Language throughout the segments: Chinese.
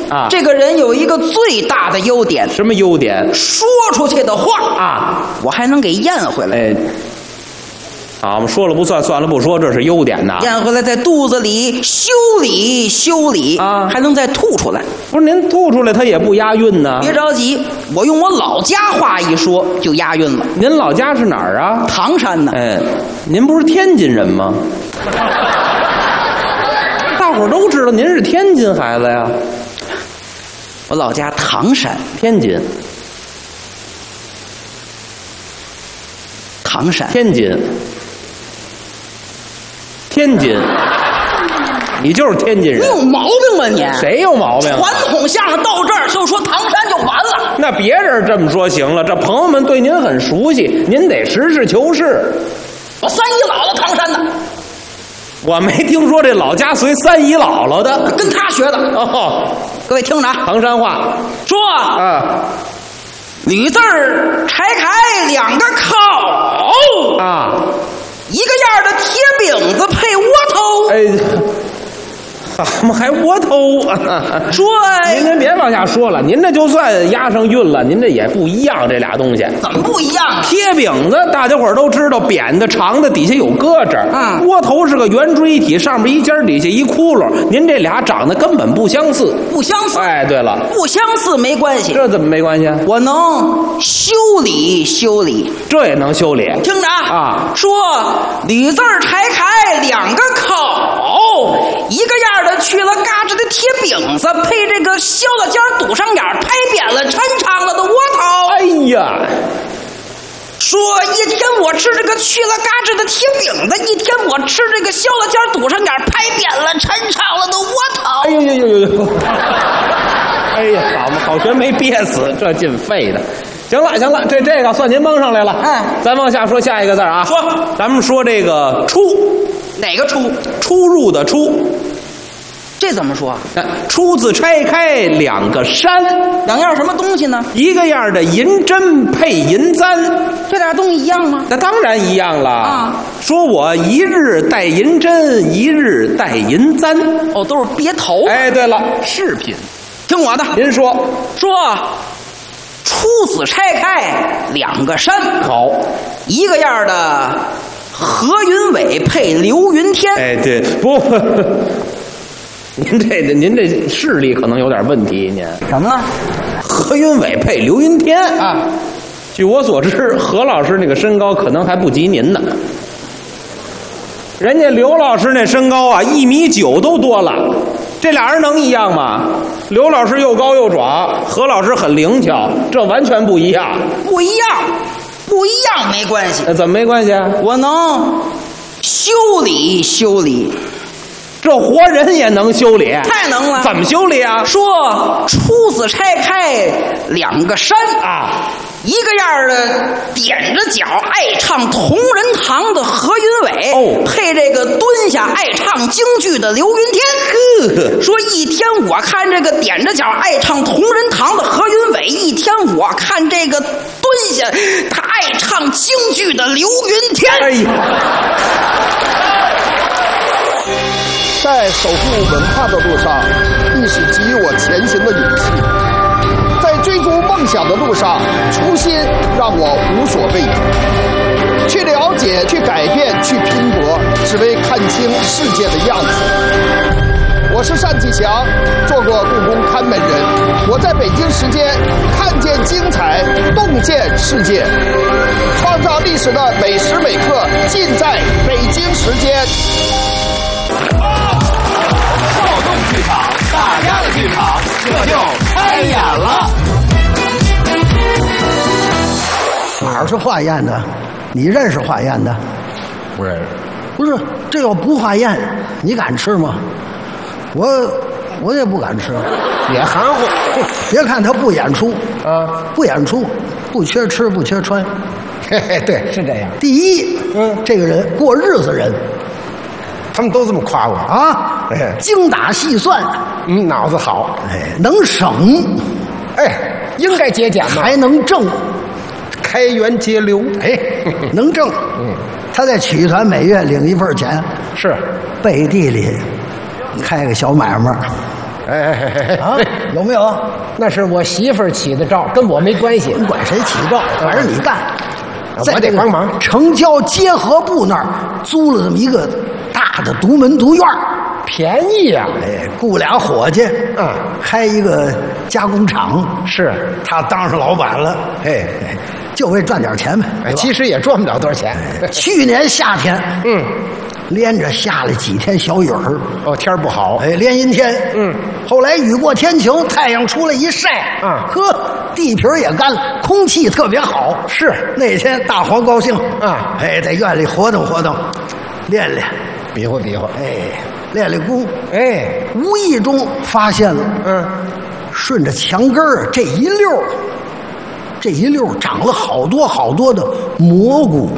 啊， 这个人有一个最大的优点， 什么优点？ 说出去的话啊， 我还能给咽回来。 哎，好，我们说了不算，算了不说，这是优点呐。 咽回来，在肚子里修理啊， 还能再吐出来。 不是您吐出来，它也不押韵呢。 别着急，我用我老家话一说就押韵了。 您老家是哪儿啊？ 唐山呢。 哎，您不是天津人吗？大伙儿都知道您是天津孩子呀。 我老家唐山， 天津。 唐山， 天津。天津，你就是天津人。 你有毛病吧你？ 谁有毛病？ 传统相声到这儿就说唐山就完了。 那别人这么说行了，这朋友们对您很熟悉，您得实事求是。 我三姨姥姥唐山的， 我没听说这老家随三姨姥姥的， 跟他学的。 哦， 各位听着啊， 唐山话说啊， 吕字儿拆开两个口啊， 一个样的铁饼子配窝头。 哎，怎么还窝头啊？ 说您别往下说了，您这就算押上韵了，您这也不一样，这俩东西怎么不一样啊？ 贴饼子大家伙儿都知道，扁的长的，底下有搁着。 嗯， 窝头是个圆锥体，上面一尖，底下一窟窿。您这俩长得根本不相似。 不相似。 哎，对了， 不相似没关系， 这怎么没关系啊？ 我能修理修理。 这也能修理？ 听着啊， 说吕字儿拆开两个口，一个样的去了嘎吱的铁饼子，配这个削了尖堵上眼，拍扁了抻长了的窝头。 哎呀， 说一天我吃这个去了嘎吱的铁饼子，一天我吃这个削了尖堵上眼，拍扁了抻长了的窝头。 哎呦！哎呀，好悬没憋死，这劲废的。行了，这个算您蒙上来了。 嗯， 咱往下说下一个字啊。 说， 咱们说这个出， 哪个出？ 出入的出。 这怎么说？ 出字拆开两个山， 两样什么东西呢？ 一个样的银针配银簪， 这俩东西一样吗？ 那当然一样了啊！ 说我一日戴银针，一日戴银簪， 哦，都是别头。 哎，对了， 饰品。听我的， 您说， 出子拆开两个山， 好， 一个样的何云伟配刘云天。 哎，对，不。您这视力可能有点问题，您什么呢？ 何云伟配刘云天啊？ 据我所知，何老师那个身高可能还不及您呢。人家刘老师那身高啊，1.9米都多了，这俩人能一样吗？刘老师又高又壮，何老师很灵巧，这完全不一样。 不一样没关系。 怎么没关系啊？ 我能修理修理。 这活人也能修理？ 太能了！ 怎么修理啊？ 说出子拆开两个山啊， 一个样的踮着脚爱唱同仁堂的何云伟， 哦， 配这个蹲下爱唱京剧的刘云天。说一天我看这个踮着脚爱唱同仁堂的何云伟，一天我看这个蹲下他爱唱京剧的刘云天。 哎呀！ 在守护文化的路上，历史给予我前行的勇气；在追逐梦想的路上，初心让我无所畏惧。去了解，去改变，去拼搏，只为看清世界的样子。我是单霁翔，做过故宫看门人。我在北京时间看见精彩，洞见世界，创造历史的每时每刻，尽在北京时间。 剧场，大家的剧场，这就开演了。 哪儿是化验的？你认识化验的？ 不认识。 不是，这要不化验，你敢吃吗？我也不敢吃。 也含糊。 别看他不演出啊， 不演出，不缺吃不缺穿。 嘿嘿，对，是这样。 第一，这个人过日子人。 他们都这么夸我啊！ 哎， 精打细算， 脑子好， 哎，能省， 哎，应该节俭嘛， 还能挣， 开源节流， 哎，能挣。他在曲艺团每月领一份钱， 是背地里开个小买卖， 啊，有没有？ 那是我媳妇儿起的照，跟我没关系。 甭管谁起照，反正你干。 我得帮忙。 城郊结合部那儿租了这么一个大的独门独院儿， 便宜呀、 哎，雇俩伙计，开一个加工厂， 是他当上老板了，哎，就为赚点钱呗。对吧其实也赚不了多少钱。 去年夏天，连着下了几天小雨儿， 哦，天儿不好， 哎，连阴天，后来雨过天晴，太阳出来一晒，呵，地皮儿也干了，空气特别好。 是那天大黄高兴， 哎， 在院里活动活动，练练， 比划比划， 哎，练练功， 哎， 无意中发现了，顺着墙根儿这一溜儿长了好多好多的蘑菇，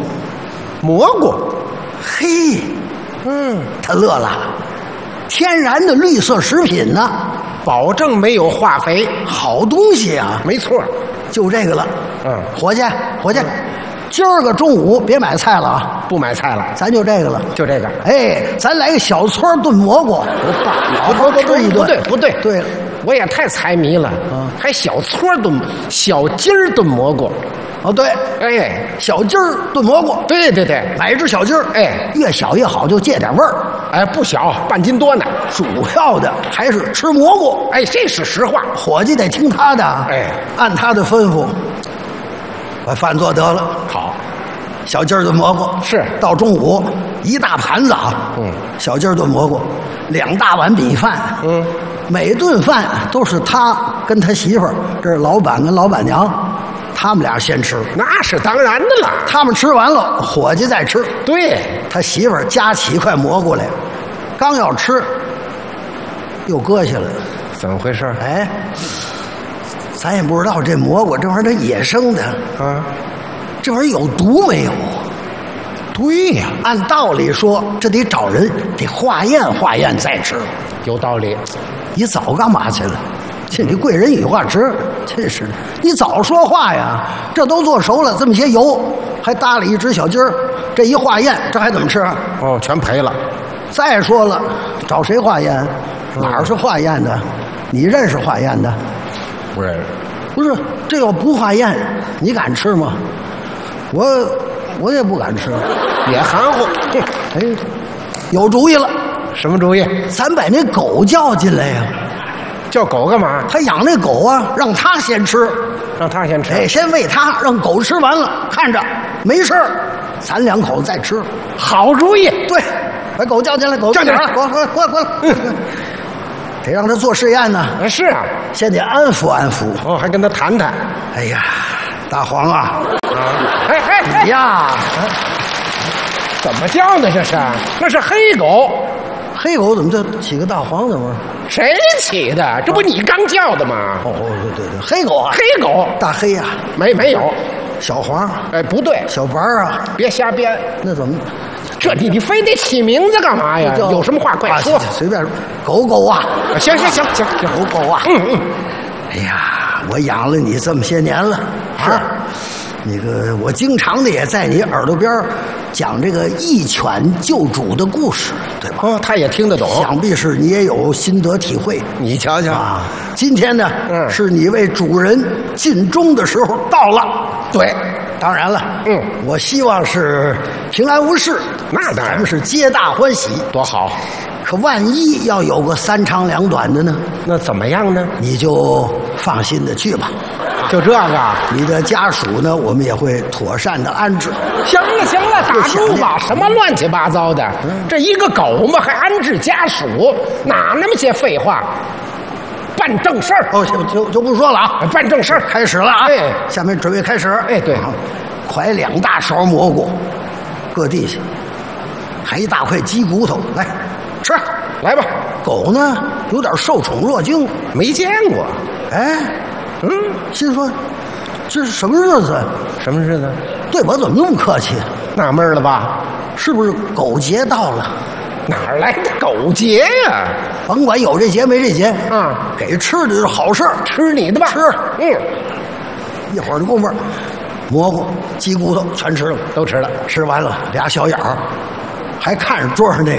嘿，他乐了，天然的绿色食品呢， 保证没有化肥， 好东西啊， 没错。 就这个了。伙计，今儿个中午别买菜了啊， 不买菜了， 咱就这个了， 就这个。 哎，咱来个小撮炖蘑菇，好好吃一顿。 不对， 对了， 我也太财迷了，还小撮炖、小鸡儿炖蘑菇。 哦对， 哎， 小鸡儿炖蘑菇， 对， 买一只小鸡儿， 哎， 越小越好，就借点味儿。 哎，不小，半斤多呢。 主要的还是吃蘑菇。 哎，这是实话。 伙计得听他的， 哎， 按他的吩咐，把饭做得了。 好， 小鸡儿炖蘑菇是到中午一大盘子啊，小鸡儿炖蘑菇，2大碗米饭，每顿饭都是他跟他媳妇儿，这是老板跟老板娘，他们俩先吃， 那是当然的了。 他们吃完了，伙计再吃。 对， 他媳妇儿夹起一块蘑菇来，刚要吃，又搁下了。 怎么回事？ 哎，咱也不知道这蘑菇这玩意儿它野生的，这玩意儿有毒没有？ 对呀， 按道理说，这得找人得化验化验再吃。 有道理。 你早干嘛去了？这你贵人语话直，真是的！你早说话呀！这都做熟了，这么些油，还搭了一只小鸡儿，这一化验，这还怎么吃啊？ 哦，全赔了。 再说了，找谁化验？哪儿是化验的？你认识化验的？ 不认识。 不是，这要不化验，你敢吃吗？我也不敢吃。 也含糊。 哎，有主意了！ 什么主意？ 咱把那狗叫进来呀！ 叫狗干嘛？ 他养那狗啊，让他先吃， 让他先吃。 哎，先喂他，让狗吃完了，看着没事儿，咱2口再吃。 好主意。 对，把狗叫进来，狗叫进来过来。得让他做试验呢。 是啊。 先得安抚安抚。 哦，还跟他谈谈。 哎呀，大黄啊！ 哎呀， 怎么叫呢？这是？那是黑狗。 黑狗怎么就起个大黄怎么？ 谁起的？这不你刚叫的吗？ 哦，对，黑狗啊， 黑狗。 大黑呀， 没有。 小黄。 哎，不对， 小白啊， 别瞎编。 那怎么？ 这你非得起名字干嘛呀？有什么话快说。 随便说。狗啊！ 行， 狗啊！哎呀，我养了你这么些年了啊。那个，我经常的也在你耳朵边讲这个一犬救主的故事，对吧？ 哦，他也听得懂， 想必是你也有心得体会。 你瞧瞧啊，今天呢，是你为主人尽忠的时候到了。 对， 当然了，我希望是平安无事。 那当然， 咱们是皆大欢喜， 多好。 可万一要有个3长2短的呢？ 那怎么样呢？ 你就放心的去吧。 就这个， 你的家属呢，我们也会妥善的安置。 行了，打住吧！什么乱七八糟的？这一个狗嘛，还安置家属，哪那么些废话？办正事儿。 哦，就不说了啊， 办正事儿， 开始了啊！ 哎， 下面准备开始。 哎，对， 㧟2大勺蘑菇，搁地下，还一大块鸡骨头，来吃， 来吧。 狗呢，有点受宠若惊， 没见过。 哎。心说这是什么日子？ 什么日子？ 对我怎么那么客气？ 纳闷了吧？ 是不是狗节到了？ 哪儿来的狗节呀？ 甭管有这节没这节，给吃的就是好事儿。 吃你的吧， 吃。一会儿的功夫，蘑菇、鸡骨头全吃了， 都吃了。 吃完了，俩小眼儿，还看着桌上那